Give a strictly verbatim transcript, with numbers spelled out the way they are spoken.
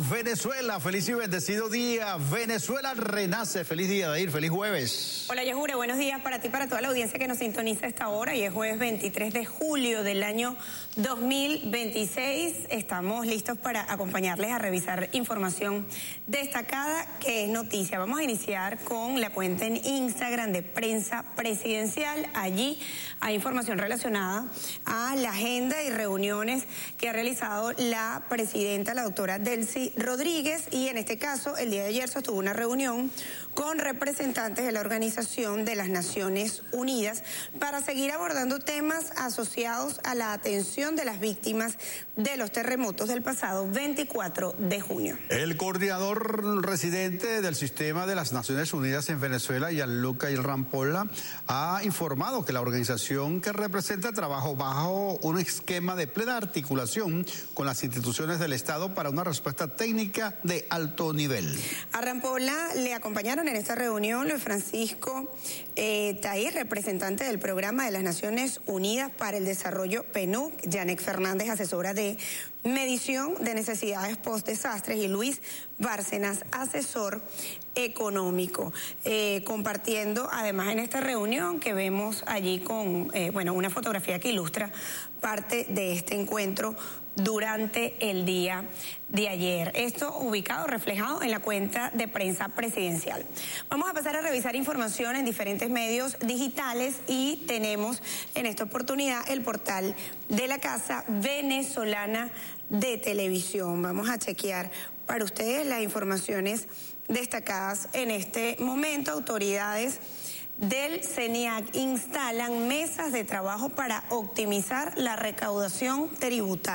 Venezuela. Feliz y bendecido día. Venezuela renace. Feliz día, Dair. Feliz jueves. Hola, Yajure. Buenos días para ti y para toda la audiencia que nos sintoniza a esta hora. Y es jueves veintitrés de julio del año dos mil veintiséis. Estamos listos para acompañarles a revisar información destacada que es noticia. Vamos a iniciar con la cuenta en Instagram de Prensa Presidencial. Allí hay información relacionada a la agenda y reuniones que ha realizado la presidenta, la doctora Delcy Rodríguez, y en este caso el día de ayer sostuvo una reunión con representantes de la Organización de las Naciones Unidas para seguir abordando temas asociados a la atención de las víctimas de los terremotos del pasado veinticuatro de junio. El coordinador residente del Sistema de las Naciones Unidas en Venezuela, Gianluca Rampolla, ha informado que la organización que representa trabaja bajo un esquema de plena articulación con las instituciones del Estado para una respuesta técnica de alto nivel. A Rampolla le acompañaron en esta reunión Luis Francisco eh, Tahir, representante del Programa de las Naciones Unidas para el Desarrollo P N U C, Janet Fernández, asesora de medición de necesidades post-desastres, y Luis Bárcenas, asesor económico, eh, compartiendo además en esta reunión que vemos allí con eh, bueno, una fotografía que ilustra parte de este encuentro durante el día de ayer. Esto ubicado, reflejado en la cuenta de Prensa Presidencial. Vamos a pasar a revisar información en diferentes medios digitales y tenemos en esta oportunidad el portal de la Casa Venezolana de Televisión. Vamos a chequear para ustedes las informaciones destacadas en este momento. Autoridades del CENIAC instalan mesas de trabajo para optimizar la recaudación tributaria.